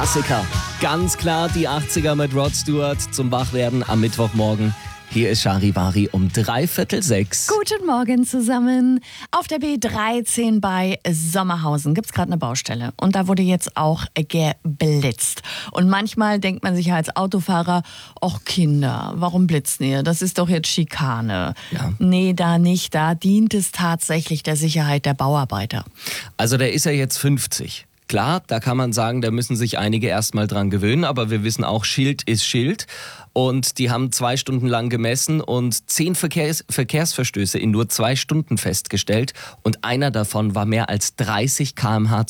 Klassiker. Ganz klar die 80er mit Rod Stewart zum Wachwerden am Mittwochmorgen. Hier ist Charivari um 5:45. Guten Morgen zusammen. Auf der B13 bei Sommerhausen gibt es gerade eine Baustelle. Und da wurde jetzt auch geblitzt. Und manchmal denkt man sich ja als Autofahrer, ach Kinder, warum blitzen ihr? Das ist doch jetzt Schikane. Ja. Nee, da nicht. Da dient es tatsächlich der Sicherheit der Bauarbeiter. Also der ist ja jetzt 50. Klar, da kann man sagen, da müssen sich einige erstmal dran gewöhnen, aber wir wissen auch, Schild ist Schild. Und die haben 2 Stunden lang gemessen und 10 Verkehrsverstöße in nur 2 Stunden festgestellt. Und einer davon war mehr als 30 km/h